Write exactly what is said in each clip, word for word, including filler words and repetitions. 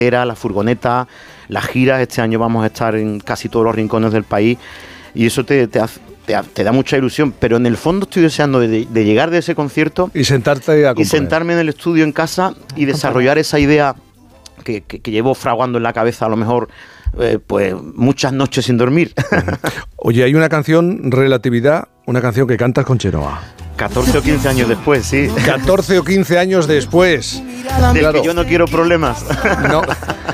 era la furgoneta, las giras. Este año vamos a estar en casi todos los rincones del país y eso te, te, hace, te, te da mucha ilusión, pero en el fondo estoy deseando de, de llegar de ese concierto y sentarte a componer. Y sentarme en el estudio en casa y desarrollar esa idea que, que, que llevo fraguando en la cabeza a lo mejor eh, pues muchas noches sin dormir. Oye, hay una canción, Relatividad, una canción que cantas con Chenoa. catorce o quince años después, sí. catorce o quince años después. Del claro. que yo no quiero problemas. No,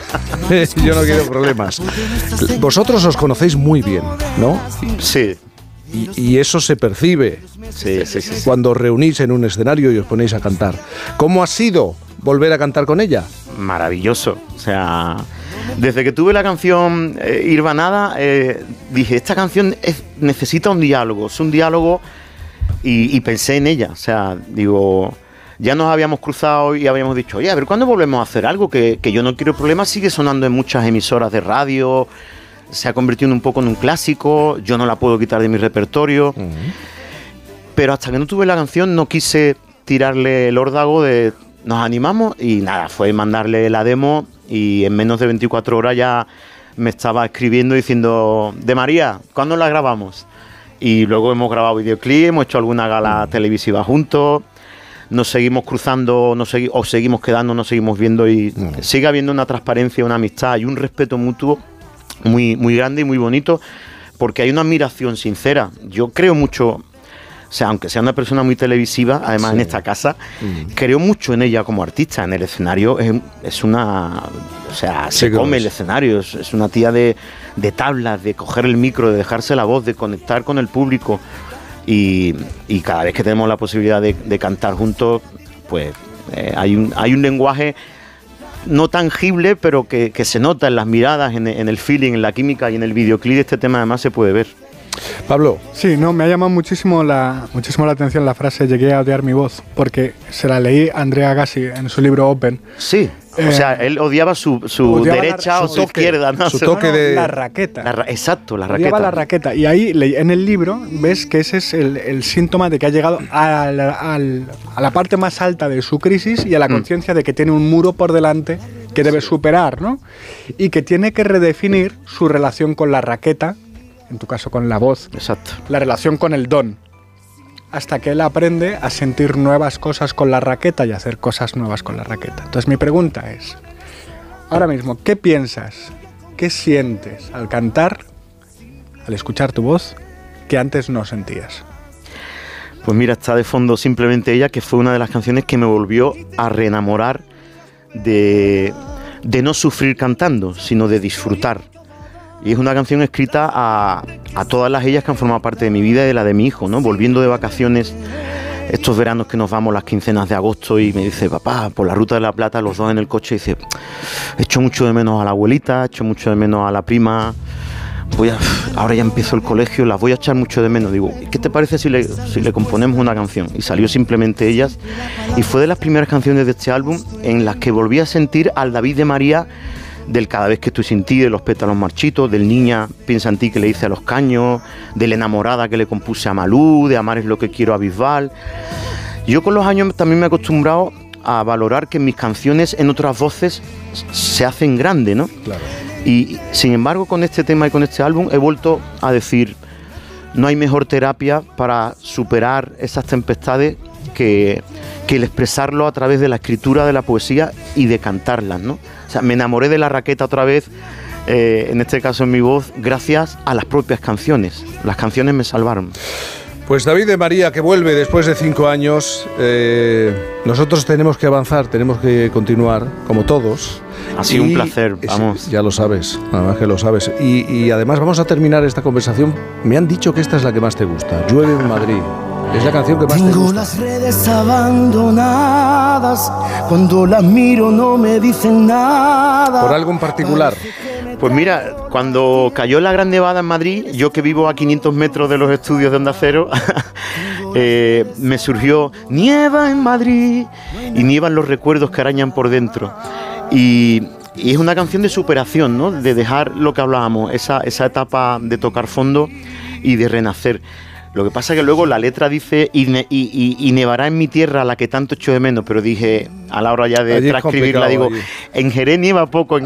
yo no quiero problemas. Vosotros os conocéis muy bien, ¿no? Sí. Y, y eso se percibe sí, sí, sí, sí. cuando os reunís en un escenario y os ponéis a cantar. ¿Cómo ha sido volver a cantar con ella? Maravilloso. O sea, desde que tuve la canción eh, Irvanada, eh, dije, esta canción es, necesita un diálogo, es un diálogo... Y, y pensé en ella, o sea, digo, ya nos habíamos cruzado y habíamos dicho, oye, a ver, ¿cuándo volvemos a hacer algo? Que, que yo no quiero problemas, sigue sonando en muchas emisoras de radio, se ha convertido un poco en un clásico, yo no la puedo quitar de mi repertorio, uh-huh. Pero hasta que no tuve la canción no quise tirarle el órdago de nos animamos y nada, fue mandarle la demo y en menos de veinticuatro horas ya me estaba escribiendo diciendo, de María, ¿cuándo la grabamos? Y luego hemos grabado videoclip, hemos hecho alguna gala televisiva juntos, nos seguimos cruzando, nos segui- o seguimos quedando, nos seguimos viendo y mm. sigue habiendo una transparencia, una amistad y un respeto mutuo muy, muy grande y muy bonito, porque hay una admiración sincera. Yo creo mucho, o sea, aunque sea una persona muy televisiva, además sí. en esta casa, mm. creo mucho en ella como artista. En el escenario es, es una... O sea, se sí, come el escenario, es, es una tía de... de tablas, de coger el micro, de dejarse la voz, de conectar con el público y, y cada vez que tenemos la posibilidad de, de cantar juntos, pues eh, hay, un, hay un lenguaje no tangible, pero que, que se nota en las miradas, en, en el feeling, en la química y en el videoclip de este tema además se puede ver. Pablo. Sí, no, me ha llamado muchísimo la, muchísimo la atención la frase llegué a odiar mi voz, porque se la leí a Andrea Agassi en su libro Open. Sí. O sea, él odiaba su, su odiaba derecha la, o su, su toque, izquierda, ¿no? Su toque de... La raqueta. La ra exacto, la raqueta. Odiaba la raqueta. Y ahí, en el libro, ves que ese es el, el síntoma de que ha llegado a la, a la parte más alta de su crisis y a la mm. conciencia de que tiene un muro por delante que debe superar, ¿no? Y que tiene que redefinir su relación con la raqueta, en tu caso con la voz. Exacto. La relación con el don. Hasta que él aprende a sentir nuevas cosas con la raqueta y a hacer cosas nuevas con la raqueta. Entonces mi pregunta es, ahora mismo, ¿qué piensas, qué sientes al cantar, al escuchar tu voz, que antes no sentías? Pues mira, está de fondo Simplemente Ella, que fue una de las canciones que me volvió a reenamorar de, de no sufrir cantando, sino de disfrutar. Y es una canción escrita a, a todas las ellas que han formado parte de mi vida y de la de mi hijo, ¿no? Volviendo de vacaciones, estos veranos que nos vamos las quincenas de agosto y me dice, papá, por la Ruta de la Plata, los dos en el coche, y dice, echo mucho de menos a la abuelita, echo mucho de menos a la prima, voy a, ahora ya empiezo el colegio, las voy a echar mucho de menos. Digo, ¿qué te parece si le, si le componemos una canción? Y salió Simplemente Ellas, y fue de las primeras canciones de este álbum en las que volví a sentir al David de María, del Cada vez que estoy sin ti, de Los pétalos marchitos, del Niña piensa en ti que le hice a Los Caños, de La enamorada que le compuse a Malú, de Amar es lo que quiero a Bisbal. Yo con los años también me he acostumbrado a valorar que mis canciones en otras voces se hacen grandes, ¿no? Claro. Y sin embargo con este tema y con este álbum he vuelto a decir, no hay mejor terapia para superar esas tempestades que, que el expresarlo a través de la escritura, de la poesía y de cantarlas, ¿no? O sea, me enamoré de la raqueta otra vez, eh, en este caso en mi voz, gracias a las propias canciones. Las canciones me salvaron. Pues David de María, que vuelve después de cinco años. Eh, nosotros tenemos que avanzar, tenemos que continuar, como todos. Ha sido y, un placer, vamos. Es, ya lo sabes, además que lo sabes. Y, y además vamos a terminar esta conversación. Me han dicho que esta es la que más te gusta, Llueve en Madrid. Es la canción que más Tengo te gusta. Las redes abandonadas, cuando las miro no me dicen nada. ¿Por algo en particular? Pues mira, cuando cayó la Gran Nevada en Madrid, yo que vivo a quinientos metros de los estudios de Onda Cero, eh, me surgió nieva en Madrid y nievan los recuerdos que arañan por dentro. Y, y es una canción de superación, ¿no? De dejar lo que hablábamos, esa, esa etapa de tocar fondo y de renacer. Lo que pasa es que luego la letra dice y, ne- y, y, y nevará en mi tierra la que tanto echo de menos, pero dije, a la hora ya de Allí es transcribirla, complicado, digo, allí. en Jerez nieva poco, en